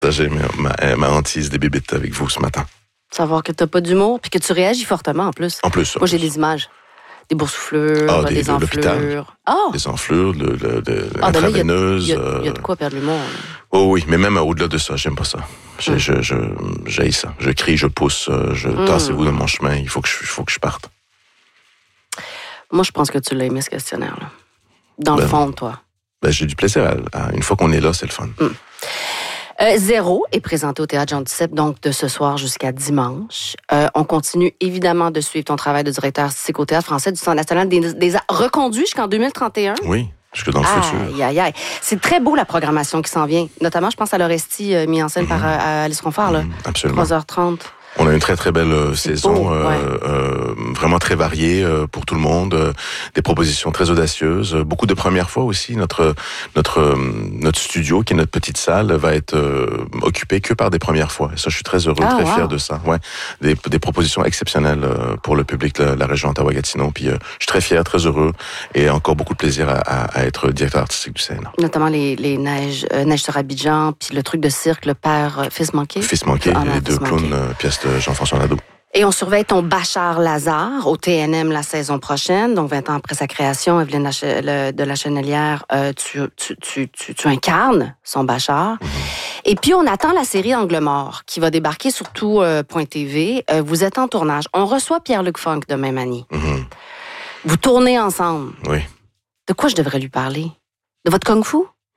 J'ai ma hantise des bébites avec vous ce matin. Savoir que t'as pas d'humour puis que tu réagis fortement en plus. Moi, j'ai des images. Des boursouflures, des enflures. Des enflures, l'intraveineuse. Il y a de quoi perdre l'humour. Oh oui, mais même au-delà de ça, j'aime pas ça. J'haïs ça. Je crie, je pousse, tassez-vous de mon chemin, il faut que je parte. Moi, je pense que tu l'as aimé, ce questionnaire-là. Dans le fond, toi. J'ai du plaisir. Une fois qu'on est là, c'est le fun. Zéro est présenté au Théâtre Jean Duceppe, donc de ce soir jusqu'à dimanche. On continue évidemment de suivre ton travail de directeur artistique au Théâtre français du Centre national des arts, reconduit jusqu'en 2031. Oui, jusque dans le futur. Aïe. C'est très beau la programmation qui s'en vient. Notamment, je pense à l'Orestie, mis en scène par Alice Confort. Absolument. 3h30. On a une très, très belle saison, vraiment très variée pour tout le monde. Des propositions très audacieuses. Beaucoup de premières fois aussi. Notre studio, qui est notre petite salle, va être occupé que par des premières fois. Et ça, je suis très heureux, fier de ça. Ouais, des propositions exceptionnelles pour le public de la région Ottawa-Gatineau. Puis je suis très fier, très heureux et encore beaucoup de plaisir à être directeur artistique du CNA. Notamment les neiges sur Abidjan, puis le truc de cirque, le père Fils manqué. Fils manqué, les deux clowns, pièces de Jean-François Nadeau. Et on surveille ton Bachar Lazare au TNM la saison prochaine. Donc, 20 ans après sa création, Evelyne de la Chenelière, tu incarnes son Bachar. Et puis, on attend la série Angle mort qui va débarquer sur tout.tv. Vous êtes en tournage. On reçoit Pierre-Luc Funk demain, Manny. Vous tournez ensemble. Oui. De quoi je devrais lui parler? De votre kung-fu?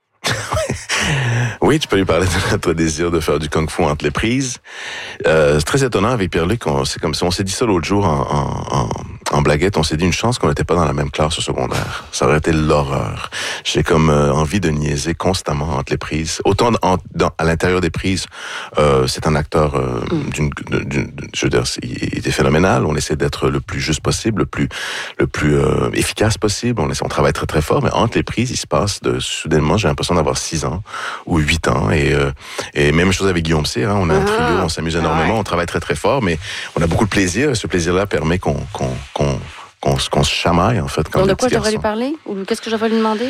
Oui, tu peux lui parler de notre désir de faire du kung-fu entre les prises. C'est très étonnant avec Pierre-Luc. C'est comme si on s'est dit ça l'autre jour en blaguette. On s'est dit une chance qu'on n'était pas dans la même classe au secondaire. Ça aurait été l'horreur. J'ai comme envie de niaiser constamment entre les prises. Autant à l'intérieur des prises, c'est un acteur je veux dire, il était phénoménal. On essaie d'être le plus juste possible, le plus efficace possible. On travaille très très fort, mais entre les prises, il se passe soudainement, j'ai l'impression d'avoir 6 ans ou 8 ans. Et même chose avec Guillaume Cyr. On a un trio, on s'amuse énormément, on travaille très très fort, mais on a beaucoup de plaisir. Ce plaisir-là permet qu'on se chamaille, en fait. Donc, de quoi je devrais lui parler? Ou qu'est-ce que je devrais lui demander?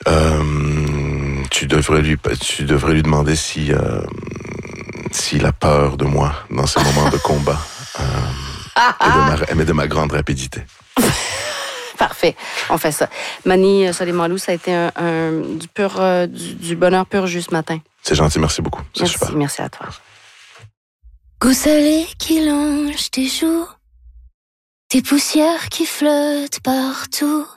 Tu devrais lui demander s'il a peur de moi dans ces moments de combat. Mais de ma grande rapidité. Parfait, on fait ça. Manny Soleimanlou, ça a été du bonheur pur jus ce matin. C'est gentil, merci beaucoup. C'est super. Merci à toi. Goût salé qui longe tes joues, tes poussières qui flottent partout.